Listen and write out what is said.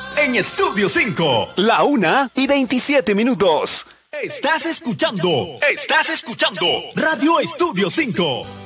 en Estudio 5. La 1:27. Estás escuchando Radio Estudio 5.